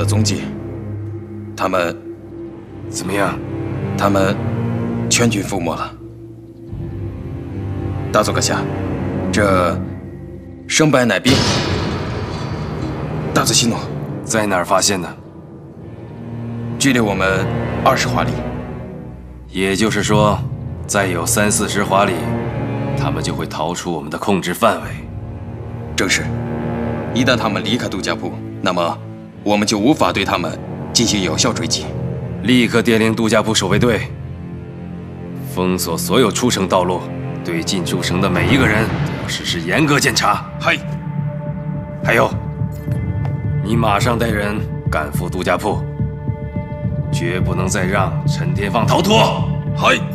的踪迹。他们怎么样？ 他们全军覆没了。大佐阁下，这胜败乃兵。大佐息怒。 在哪儿发现的？ 距离我们20华里。 也就是说，再有30-40华里，他们就会逃出我们的控制范围。 正是。一旦他们离开杜家铺，那么我们就无法对他们进行有效追击。 立刻电令杜家铺守卫队封锁所有出城道路，对进出城的每一个人都要实施严格检查。 嗨。 还有，你马上带人赶赴杜家铺，绝不能再让陈天放逃脱。 嗨。